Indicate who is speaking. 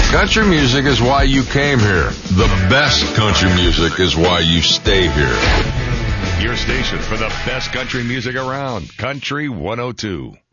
Speaker 1: Country music is why you came here. The best country music is why you stay here.
Speaker 2: Your station for the best country music around. Country 102.